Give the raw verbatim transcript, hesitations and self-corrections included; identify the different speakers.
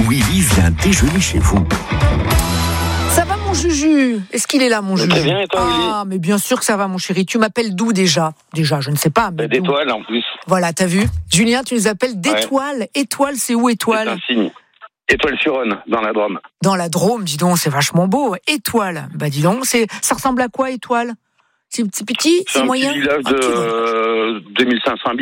Speaker 1: Willy vient déjeuner chez vous.
Speaker 2: Ça va mon Juju? Est-ce qu'il est là mon Juju?
Speaker 3: Très bien, et toi, Willy?
Speaker 2: Ah, mais bien sûr que ça va mon chéri. Tu m'appelles d'où déjà? Déjà, je ne sais pas. Mais
Speaker 3: d'étoiles en plus.
Speaker 2: Voilà, t'as vu? Julien, tu nous appelles d'étoiles. Ouais. Étoile, c'est où étoile?
Speaker 3: C'est un signe. Étoile-sur-Rhône, dans la Drôme.
Speaker 2: Dans la Drôme, dis donc, c'est vachement beau. Étoile, bah dis donc, c'est, ça ressemble à quoi étoile? C'est petit, c'est,
Speaker 3: c'est
Speaker 2: c'est
Speaker 3: un
Speaker 2: moyen?
Speaker 3: petit village de euh, deux mille cinq cents habitants.